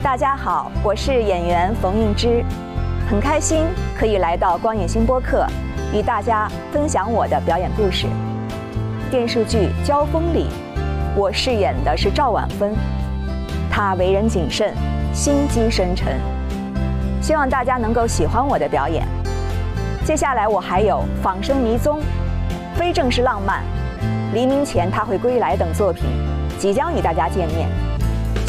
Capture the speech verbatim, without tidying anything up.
大家好，我是演员冯映之，很开心可以来到光影新播客，与大家分享我的表演故事。电视剧《交锋》里，我饰演的是赵婉芬，她为人谨慎，心机深沉。希望大家能够喜欢我的表演。接下来我还有《仿生迷踪》、非正式浪漫、黎明前他会归来等作品即将与大家见面。